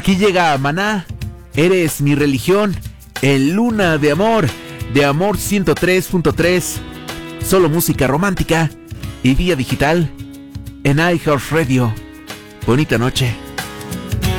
Aquí llega Maná, Eres mi religión, en Luna de Amor 103.3, solo música romántica y vía digital en iHeartRadio. Bonita noche.